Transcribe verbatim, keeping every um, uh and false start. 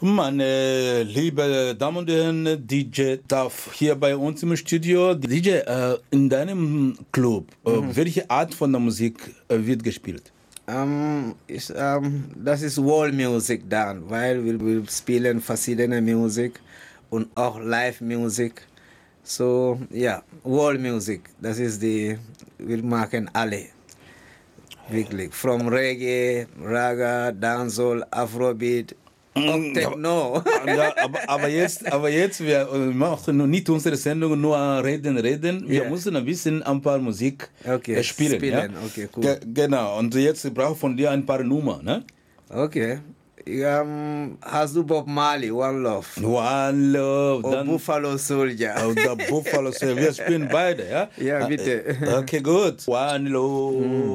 Meine liebe Damen und Herren, D J Duff hier bei uns im Studio. D J, äh, in deinem Club, äh, Mhm. welche Art von der Musik äh, wird gespielt? Ähm, ist, ähm, das ist World Music dann, weil wir, wir spielen verschiedene Musik und auch Live-Musik. So, ja, World Music, das ist die, wir machen alle. Wirklich, from Reggae, Raga, Dancehall, Afrobeat, auch Mm, Techno. Ja, aber, aber jetzt, aber jetzt, wir äh, machen noch nicht unsere Sendung nur reden, reden. Wir Ja. müssen ein bisschen ein paar Musik Okay, äh, spielen. spielen, ja? okay, cool. Ge genau, und jetzt brauche ich von dir ein paar Nummern. Ne? Okay. Ähm, hast du Bob Marley, One Love? One Love, Oh, dann Buffalo Soldier. oh, der Buffalo Soldier. Wir spielen beide, ja? Ja, bitte. Okay, gut. One Love.